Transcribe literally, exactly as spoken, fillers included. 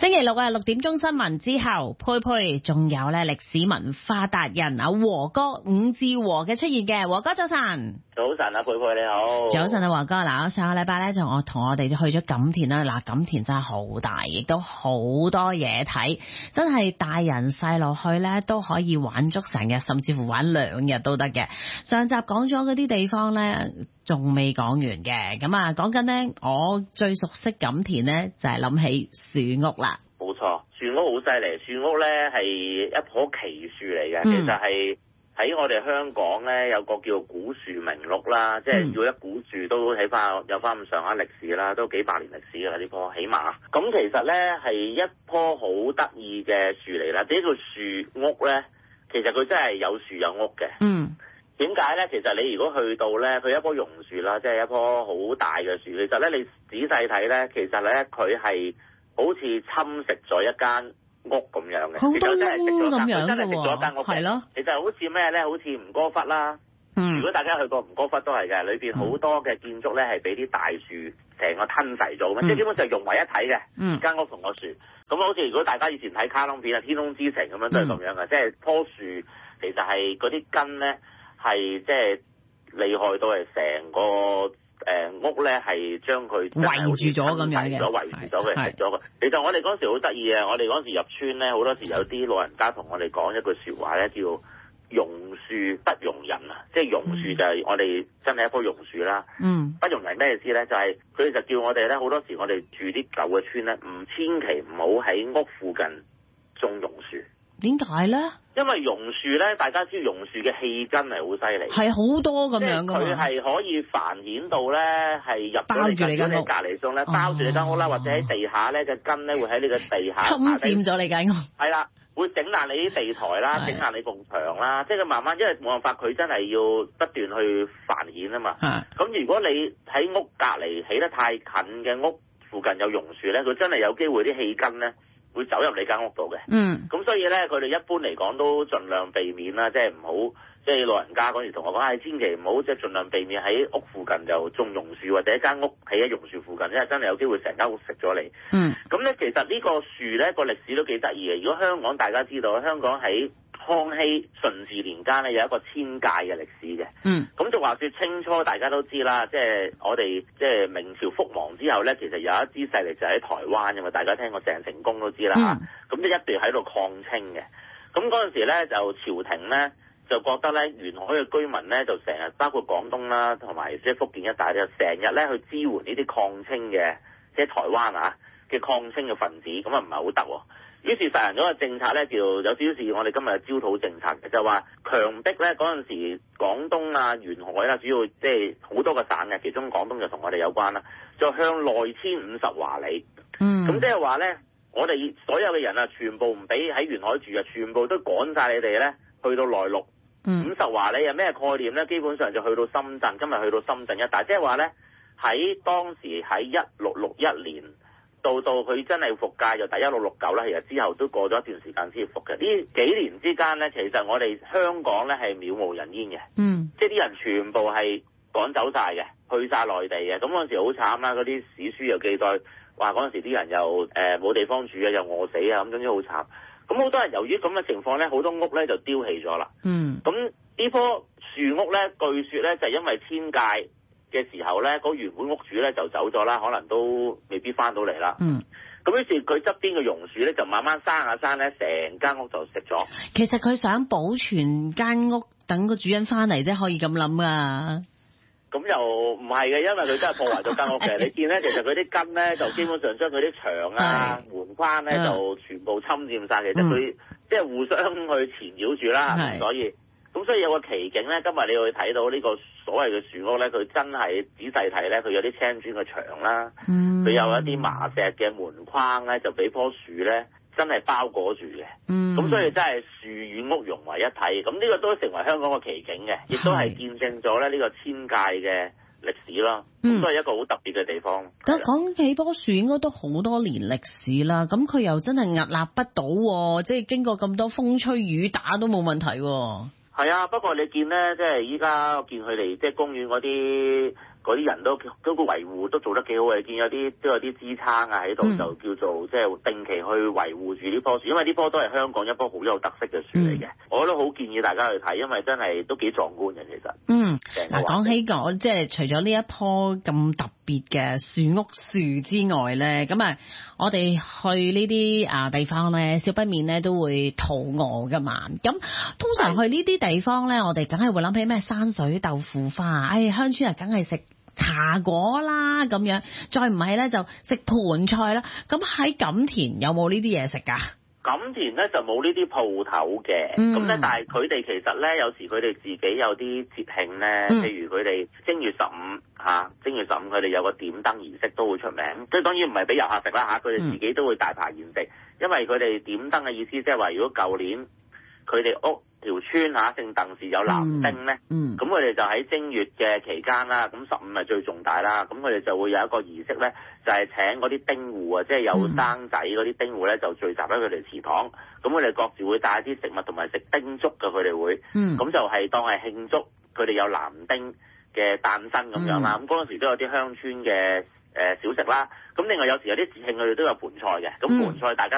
星期六啊，六點鐘新聞之後，佩佩仲有咧歷史文化達人啊和哥伍志和嘅出現嘅。和哥早晨。 早晨啊，佩佩你好。 早晨啊，和哥。嗱，我上個禮拜咧就我同我哋去咗錦田啦。嗱，錦田真係好大，亦都好多嘢睇，真係大人細路去咧都可以玩足成日，甚至乎玩兩日都得嘅。上集講咗嗰啲地方咧，仲未講完嘅。咁啊，講緊咧，我最熟悉錦田咧就係諗起樹屋啦。 冇錯，樹屋好犀利，樹屋咧係一棵奇樹嚟嘅，嗯、其實係喺我哋香港咧有個叫古樹名錄啦，嗯、即係叫一古樹都起翻有翻咁上下歷史啦，都幾百年歷史㗎啦呢棵，起碼。咁其實咧係一棵好得意嘅樹嚟啦，呢個樹屋咧，其實佢真係有樹有屋嘅。嗯。點解咧？其實你如果去到咧，佢一棵榕樹啦，即係一棵好大嘅樹。其實咧，你仔細睇咧，其實咧佢係好似侵蝕咗一間屋咁樣嘅，其實真係食咗間，佢真係食咗間屋嘅。係咯，其實好似咩咧？好似吳哥窟啦。嗯。如果大家去過吳哥窟都係嘅，裏邊好多嘅建築咧係俾啲大樹成個吞噬咗嘅，嗯、即係基本上融為一體嘅。嗯。間屋同個樹，咁好似如果大家以前睇卡通片啊，《天空之城》咁樣都係咁樣嘅，嗯、即係棵樹其實係嗰啲根咧。係即係厲害到係成個誒、呃、屋咧，係將佢圍住咗咁樣嘅， 圍住咗佢食咗佢。其實我哋嗰時好得意啊！我哋嗰時入村咧，好多時有啲老人家同我哋講一句説話咧，叫榕樹不容人啊！即係榕樹就係我哋真係一棵榕樹啦。嗯，不容人咩意思咧？就係佢哋就叫我哋咧，好多時我哋住啲舊嘅村咧，唔千祈唔好喺屋附近種榕樹。 點解咧？ 因為榕樹咧，大家知道榕樹嘅氣根係好犀利， 係好多咁樣噶嘛。佢係可以繁衍到咧，係入咗你間屋隔離中咧，包住你間屋啦，或者喺地下咧嘅根咧會喺你嘅地下侵佔咗你間屋。 係啦，會整爛你啲地台啦，整爛你埲牆啦，即係佢慢慢，因為冇辦法，佢真係要不斷去繁衍啊嘛。咁如果你喺屋隔離起得太近嘅屋附近有榕樹咧，佢真係有機會啲氣根咧會走入你間屋度嘅，嗯，咁所以咧，佢哋一般嚟講都盡量避免啦，即係唔好，即係老人家嗰時同我講，唉、哎，千祈唔好即係盡量避免喺屋附近就種榕樹，或者一間屋起喺榕樹附近，因為真係有機會成間屋食咗你。嗯，咁咧其實呢個樹咧個歷史都幾得意嘅。如果香港大家知道，香港喺康熙順治年間咧有一個遷界嘅歷史嘅，嗯，咁就話說清初大家都知啦，即係我哋即係明朝覆亡之後咧，其實有一支勢力就喺台灣嘅嘛，大家聽過鄭成功都知啦嚇，咁就、嗯、一度喺度抗清嘅，咁嗰陣時咧就朝廷咧就覺得咧沿海嘅居民咧就成日包括廣東啦同埋即係福建一帶咧，成日咧去支援呢啲抗清嘅即係台灣啊嘅抗清嘅分子，咁啊唔係好得喎。於是實行咗個政策咧，叫有少少似我哋今日嘅焦土政策嘅，就話強迫咧嗰陣時廣東啊、沿海啦，主要即係好多個省嘅，其中廣東就同我哋有關啦，就向內遷五十華里。嗯，咁即係話咧，我哋所有嘅人啊，全部唔俾喺沿海住啊，全部都趕晒你哋咧，去到內陸。嗯，五十華里係咩概念咧？基本上就去到深圳，今日去到深圳一帶，即係話咧喺當時喺一六六一年。到到佢真係復界就第一六六九啦，其實之後都過咗一段時間先復嘅。呢幾年之間咧，其實我哋香港咧係渺無人煙嘅，嗯，即係啲人全部係趕走晒嘅，去晒內地嘅。咁嗰陣時好慘啦，嗰啲史書又記載話嗰陣時啲人又誒冇、呃、地方住啊，又餓死啊，咁總之好慘。咁好多人由於咁嘅情況咧，好多屋咧就丟棄咗啦。嗯，咁呢棵樹屋咧，據說咧就係、因為遷界嘅時候咧，嗰原本屋主咧就走咗啦，可能都未必翻到嚟啦。嗯，咁於是佢側邊嘅榕樹咧就慢慢生下生咧，成間屋就食咗。 其實佢想保存間屋，等個主人翻嚟啫，可以咁諗啊。 咁又唔係嘅，因為佢真係破壞咗間屋嘅。你見咧，其實佢啲根咧就基本上將佢啲牆啊、門框咧就全部侵佔晒。其實佢即係互相去纏繞住啦，是所以。咁所以有個奇景咧，今日你會睇到呢個所謂嘅樹屋咧，佢真係仔細睇咧，佢有啲青磚嘅牆啦，佢、嗯、有一啲麻石嘅門框咧，就俾棵樹咧真係包裹住嘅。咁、嗯、所以真係樹與屋融為一體。咁呢個都成為香港嘅奇景嘅，亦都係見證咗咧呢個遷界嘅歷史咯。咁都係一個好特別嘅地方。 咁講起棵樹應該都好多年歷史啦。咁佢又真係屹立不倒，即係經過咁多風吹雨打都冇問題。 係啊，不過你見咧，即係依家我見佢哋即係公園嗰啲嗰啲人都都個維護都做得幾好嘅，見有啲都有啲支撐啊喺度，嗯、就叫做即係定期去維護住呢棵樹，因為呢棵都係香港一棵好有特色嘅樹嚟嘅，嗯、我都好建議大家去睇，因為真係都幾壯觀嘅其實。嗯， 嗱講起講即係除咗呢一棵咁特別嘅樹屋樹之外咧，咁啊我哋去呢啲啊地方咧，少不免咧都會肚餓噶嘛。咁通常去呢啲地方咧，我哋梗係會諗起咩山水豆腐花，唉、哎，鄉村啊梗係食茶果啦咁樣，再唔係咧就食盤菜啦。咁喺錦田有冇呢啲嘢食㗎？ 錦田咧就冇呢啲鋪頭嘅，咁咧、嗯、但係佢哋其實咧有時佢哋自己有啲節慶咧，嗯、譬如佢哋正月十五嚇，正月十五佢哋有個點燈儀式都好出名，即係當然唔係俾遊客食啦嚇，佢哋自己都會大排筵席，因為佢哋點燈嘅意思即係話，如果舊年佢哋屋條村嚇姓鄧氏有男丁咧，咁佢哋就喺正月嘅期間啦，咁十五係最重大啦，咁佢哋就會有一個儀式咧，就係、是、請嗰啲丁戶啊，即係有生仔嗰啲丁戶咧，就聚集喺佢哋祠堂，咁佢哋各自會帶一啲食物同埋食丁粥嘅，佢哋會，咁、嗯、就係當係慶祝佢哋有男丁嘅誕生咁樣啦。咁嗰陣時都有啲鄉村嘅誒小食啦，咁另外有時有啲節慶佢哋都有盤菜嘅，咁盤菜大家